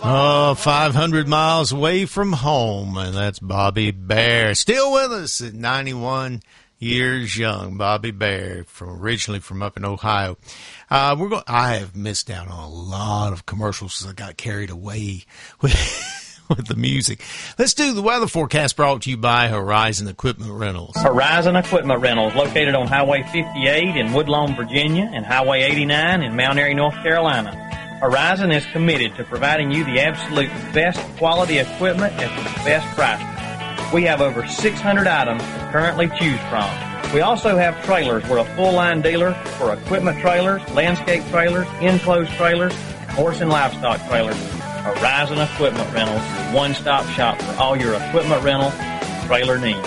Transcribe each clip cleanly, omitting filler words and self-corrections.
Oh, 500 miles away from home, and that's Bobby Bare. Still with us at 91 years young, Bobby Bare, originally from up in Ohio. I have missed out on a lot of commercials because I got carried away with the music. Let's do the weather forecast brought to you by Horizon Equipment Rentals. Horizon Equipment Rentals, located on Highway 58 in Woodlawn, Virginia, and Highway 89 in Mount Airy, North Carolina. Horizon is committed to providing you the absolute best quality equipment at the best price. We have over 600 items to currently choose from. We also have trailers. We're a full-line dealer for equipment trailers, landscape trailers, enclosed trailers, and horse and livestock trailers. Horizon Equipment Rentals, one-stop shop for all your equipment rental and trailer needs.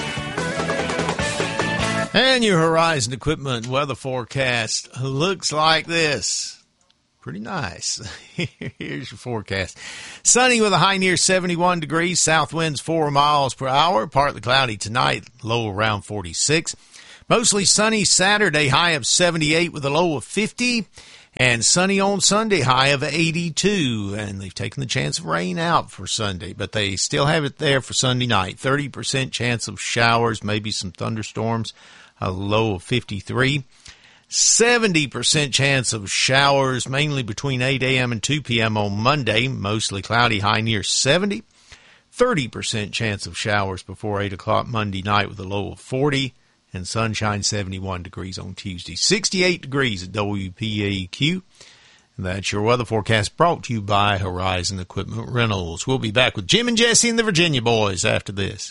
And your Horizon Equipment weather forecast looks like this. Pretty nice. Here's your forecast. Sunny with a high near 71 degrees. South winds 4 miles per hour. Partly cloudy tonight. Low around 46. Mostly sunny Saturday. High of 78 with a low of 50. And sunny on Sunday. High of 82. And they've taken the chance of rain out for Sunday. But they still have it there for Sunday night. 30% chance of showers. Maybe some thunderstorms. A low of 53. 70% chance of showers, mainly between 8 a.m. and 2 p.m. on Monday. Mostly cloudy, high near 70. 30% chance of showers before 8 o'clock Monday night with a low of 40. And sunshine, 71 degrees on Tuesday. 68 degrees at WPAQ. And that's your weather forecast brought to you by Horizon Equipment Rentals. We'll be back with Jim and Jesse and the Virginia Boys after this.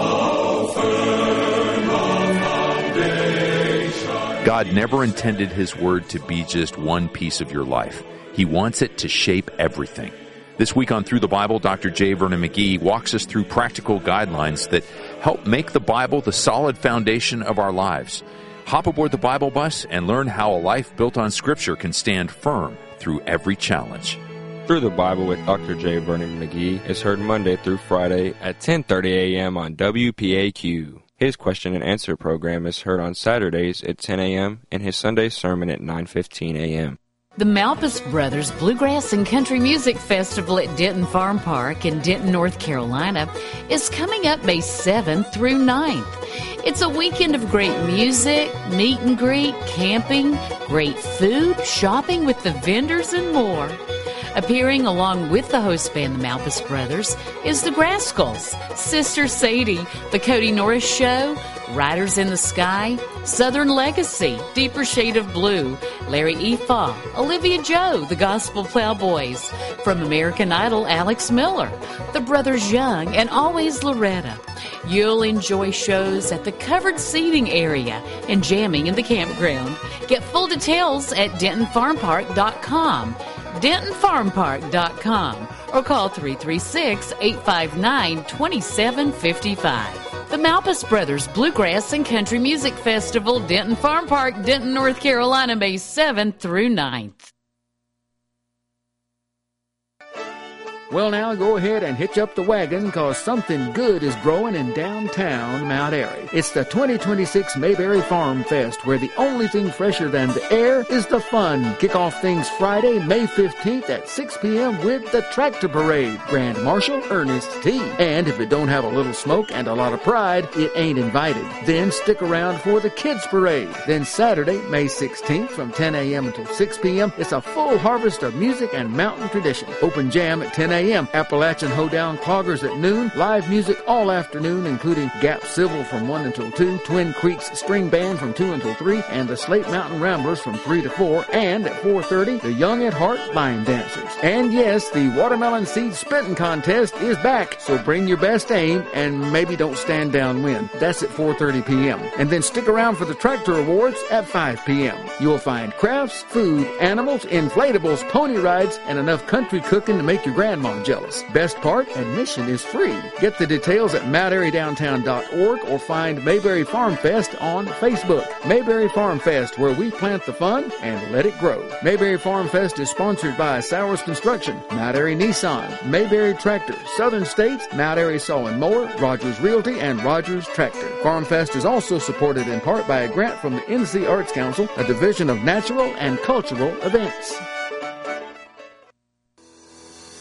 God never intended His Word to be just one piece of your life. He wants it to shape everything. This week on Through the Bible, Dr. J. Vernon McGee walks us through practical guidelines that help make the Bible the solid foundation of our lives. Hop aboard the Bible bus and learn how a life built on Scripture can stand firm through every challenge. Through the Bible with Dr. J. Vernon McGee is heard Monday through Friday at 10:30 a.m. on WPAQ. His question and answer program is heard on Saturdays at 10 a.m. and his Sunday sermon at 9:15 a.m. The Malpas Brothers Bluegrass and Country Music Festival at Denton Farm Park in Denton, North Carolina is coming up May 7th through 9th. It's a weekend of great music, meet and greet, camping, great food, shopping with the vendors, and more. Appearing along with the host band, the Malpas Brothers, is the Grascals, Sister Sadie, the Cody Norris Show, Riders in the Sky, Southern Legacy, Deeper Shade of Blue, Larry Efaw, Olivia Joe, the Gospel Plowboys, from American Idol, Alex Miller, the Brothers Young, and Always Loretta. You'll enjoy shows at the covered seating area and jamming in the campground. Get full details at DentonFarmPark.com. DentonFarmPark.com or call 336-859-2755. The Malpas Brothers Bluegrass and Country Music Festival, Denton Farm Park, Denton, North Carolina, May 7th through 9th. Well, now go ahead and hitch up the wagon, because something good is growing in downtown Mount Airy. It's the 2026 Mayberry Farm Fest, where the only thing fresher than the air is the fun. Kick off things Friday, May 15th at 6 p.m. with the Tractor Parade. Grand Marshal Ernest T. And if it don't have a little smoke and a lot of pride, it ain't invited. Then stick around for the Kids Parade. Then Saturday, May 16th from 10 a.m. until 6 p.m. It's a full harvest of music and mountain tradition. Open jam at 10 a.m. Appalachian Hoedown Cloggers at noon. Live music all afternoon, including Gap Civil from 1 until 2, Twin Creeks String Band from 2 until 3, and the Slate Mountain Ramblers from 3 to 4. And at 4:30, the Young at Heart Line Dancers. And yes, the Watermelon Seed Sprinting Contest is back, so bring your best aim and maybe don't stand downwind. That's at 4:30 p.m. And then stick around for the Tractor Awards at 5 p.m. You'll find crafts, food, animals, inflatables, pony rides, and enough country cooking to make your grandma jealous. Best part, admission is free. Get the details at MountAiryDowntown.org or find Mayberry Farm Fest on Facebook. Mayberry Farm Fest, where we plant the fun and let it grow. Mayberry Farm Fest is sponsored by Sowers Construction, Mount Airy Nissan, Mayberry Tractor, Southern States, Mount Airy Saw and Mower, Rogers Realty, and Rogers Tractor. Farm Fest is also supported in part by a grant from the NC Arts Council, a division of natural and cultural events.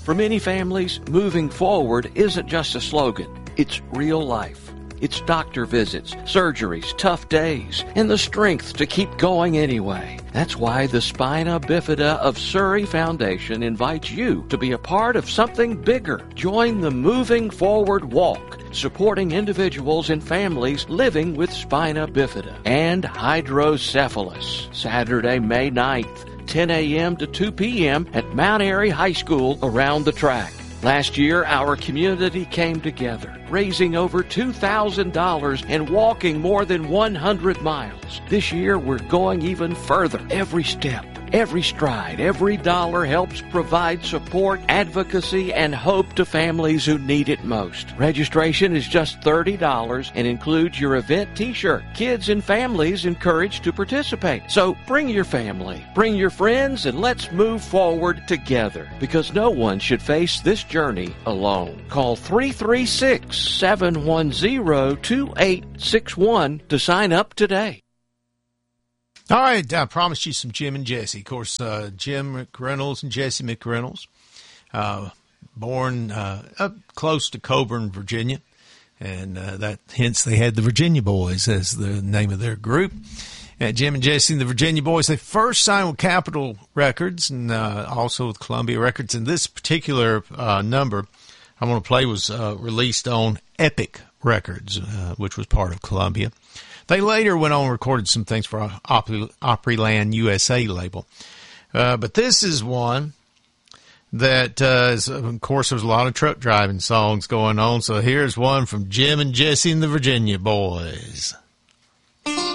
For many families, moving forward isn't just a slogan. It's real life. It's doctor visits, surgeries, tough days, and the strength to keep going anyway. That's why the Spina Bifida of Surrey Foundation invites you to be a part of something bigger. Join the Moving Forward Walk, supporting individuals and families living with spina bifida and hydrocephalus. Saturday, May 9th, 10 a.m. to 2 p.m. at Mount Airy High School around the track. Last year, our community came together, raising over $2,000 and walking more than 100 miles. This year, we're going even further. Every step, every stride, every dollar helps provide support, advocacy, and hope to families who need it most. Registration is just $30 and includes your event t-shirt. Kids and families encouraged to participate. So bring your family, bring your friends, and let's move forward together, because no one should face this journey alone. Call 336-710-2861 to sign up today. All right, I promised you some Jim and Jesse. Of course, Jim McReynolds and Jesse McReynolds, born up close to Coburn, Virginia, and that hence they had the Virginia Boys as the name of their group. Jim and Jesse and the Virginia Boys, they first signed with Capitol Records and also with Columbia Records. And this particular number I want to play was released on Epic Records, which was part of Columbia. They later went on and recorded some things for Opryland USA label. But this is one that, of course, there's a lot of truck driving songs going on. So here's one from Jim and Jesse and the Virginia Boys.